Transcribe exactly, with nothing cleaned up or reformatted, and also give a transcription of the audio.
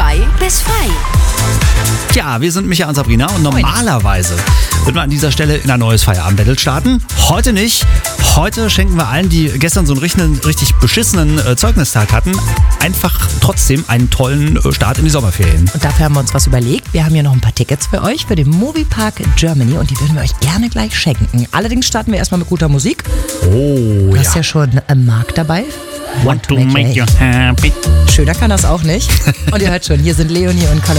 zwei bis frei. Ja, wir sind Micha und Sabrina und normalerweise würden wir an dieser Stelle in ein neues Feierabend-Battle starten. Heute nicht. Heute schenken wir allen, die gestern so einen richtig, richtig beschissenen äh, Zeugnistag hatten, einfach trotzdem einen tollen äh, Start in die Sommerferien. Und dafür haben wir uns was überlegt. Wir haben hier noch ein paar Tickets für euch für den Moviepark Germany und die würden wir euch gerne gleich schenken. Allerdings starten wir erstmal mit guter Musik. Oh, Du hast ja schon äh, Marc dabei. Want to make you happy. Schöner kann das auch nicht. Und ihr hört schon, hier sind Leonie und Callum